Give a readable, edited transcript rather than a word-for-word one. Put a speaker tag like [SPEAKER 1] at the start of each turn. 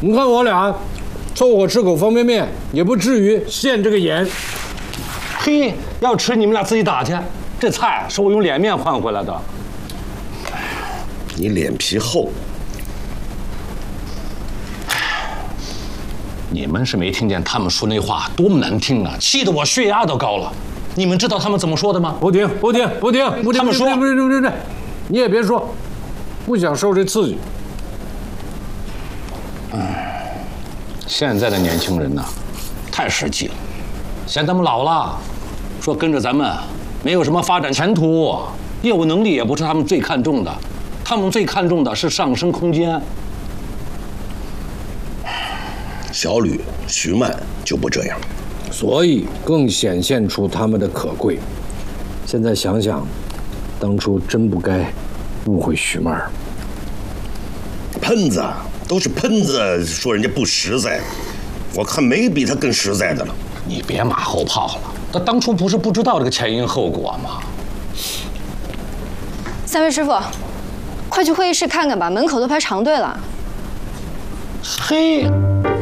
[SPEAKER 1] 你看我俩凑合吃口方便面，也不至于现这个眼。
[SPEAKER 2] 嘿，要吃你们俩自己打去，这菜是我用脸面换回来的。
[SPEAKER 3] 你脸皮厚。
[SPEAKER 2] 你们是没听见他们说那话多么难听啊，气得我血压都高了。你们知道他们怎么说的吗？
[SPEAKER 1] 不听，他们说不是，你也别说，不想受这刺激。
[SPEAKER 2] 现在的年轻人呐，太实际了，嫌咱们老了，说跟着咱们没有什么发展前途，业务能力也不是他们最看重的，他们最看重的是上升空间。
[SPEAKER 3] 小吕、徐曼就不这样，
[SPEAKER 1] 所以更显现出他们的可贵。现在想想，当初真不该误会徐曼儿。
[SPEAKER 3] 喷子都是喷子，说人家不实在，我看没比他更实在的了。
[SPEAKER 2] 你别马后炮了，他当初不是不知道这个前因后果吗？
[SPEAKER 4] 三位师傅，快去会议室看看吧，门口都排长队了。
[SPEAKER 2] 嘿。